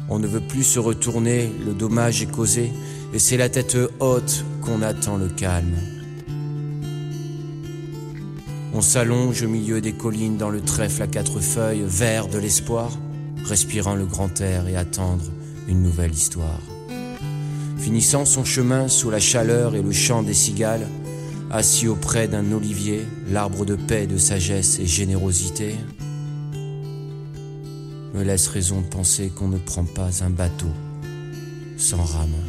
On ne veut plus se retourner, le dommage est causé, et c'est la tête haute qu'on attend le calme. On s'allonge au milieu des collines dans le trèfle à 4 feuilles, vert de l'espoir, respirant le grand air et attendre une nouvelle histoire. Finissant son chemin sous la chaleur et le chant des cigales, assis auprès d'un olivier, l'arbre de paix, de sagesse et générosité, me laisse raison de penser qu'on ne prend pas un bateau sans rame.